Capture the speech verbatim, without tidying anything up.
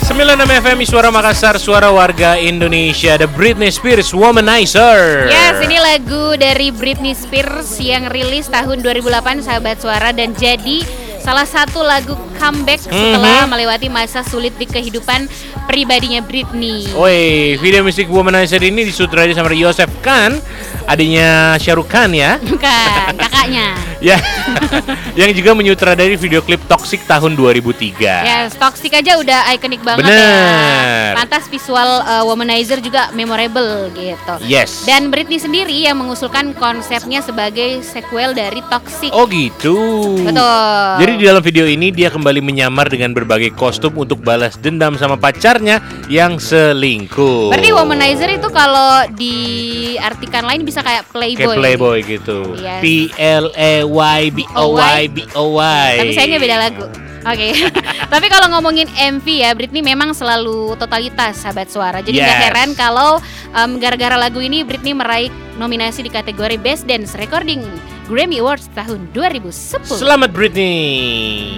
sembilan puluh enam F M Suara Makassar, suara warga Indonesia. The Britney Spears Womanizer. Yes, ini lagu dari Britney Spears yang rilis tahun dua ribu delapan, sahabat suara, dan jadi salah satu lagu comeback setelah mm-hmm. melewati masa sulit di kehidupan pribadinya Britney. Oi, video musik Womanizer ini disutradarai sama Yosef Khan, adiknya Shah Rukh Khan ya. Bukan, kakaknya. Ya, yang juga menyutradarai video klip Toxic tahun dua ribu tiga. Yes, Toxic aja udah ikonik banget. Bener. Ya. Lantas visual uh, Womanizer juga memorable gitu. Yes. Dan Britney sendiri yang mengusulkan konsepnya sebagai sequel dari Toxic. Oh gitu. Betul. Jadi di dalam video ini dia kembali menyamar dengan berbagai kostum untuk balas dendam sama pacarnya yang selingkuh. Berarti Womanizer itu kalau diartikan lain bisa kayak playboy. Kayak playboy gitu. Yes. P L E Y B O Y B O Y. Tapi sayangnya beda lagu. Oke. Okay. Tapi kalau ngomongin M V ya, Britney memang selalu totalitas, sahabat suara. Jadi yes. gak heran kalau um, gara-gara lagu ini Britney meraih nominasi di kategori Best Dance Recording Grammy Awards tahun dua ribu sepuluh. Selamat Britney.